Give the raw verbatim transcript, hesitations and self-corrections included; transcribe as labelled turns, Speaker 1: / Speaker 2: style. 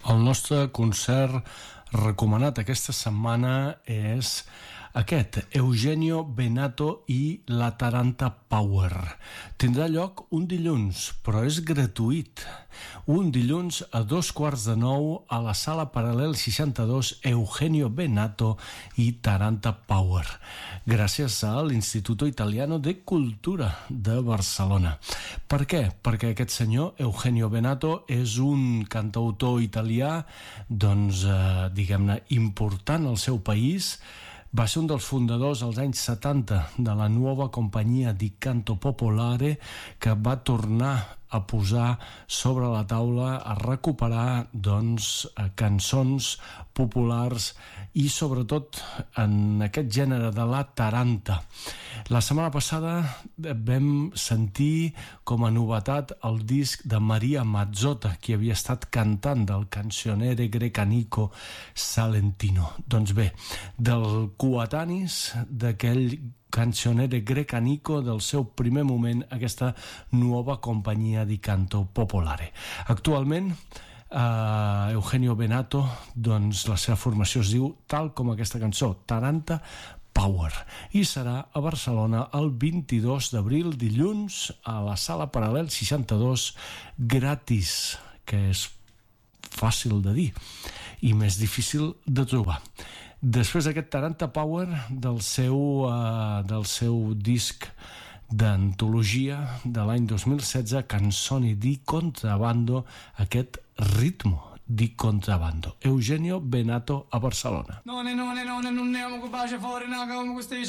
Speaker 1: El nostre concert recomanat aquesta setmana és aquest, Eugenio Bennato i la Taranta Power. Tindrà lloc un dilluns, però és gratuït. Un dilluns a dos quarts de nou a la sala Paral·lel seixanta-dos, Eugenio Bennato i Taranta Power, gràcies a l'Instituto Italiano de Cultura de Barcelona. Per què? Perquè aquest senyor, Eugenio Bennato, és un cantautor italià, doncs, eh, diguem-ne, important al seu país. Va ser un dels fundadors als anys setanta de la Nuova Compagnia di Canto Popolare, que va tornar a posar sobre la taula, a recuperar doncs, cançons populars i sobretot en aquest gènere de la taranta. La setmana passada vam sentir com a novetat el disc de Maria Mazzotta, que havia estat cantant del Canzoniere Grecanico Salentino. Doncs bé, del coetanis d'aquell Canzoniere Grecanico, del seu primer moment, aquesta Nuova Compagnia di Canto Popolare. Actualment, Uh, Eugenio Bennato, doncs la seva formació es diu tal com aquesta cançó, Taranta Power, i serà a Barcelona el vint-i-dos d'abril, dilluns, a la sala Paral·lel seixanta-dos, gratis, que és fàcil de dir i més difícil de trobar. Després d'aquest Taranta Power del seu, uh, del seu disc d'antologia de l'any dos mil setze, Canzoni di Contrabbando, aquest ritmo di contrabbando. Eugenio Bennato a Barcelona.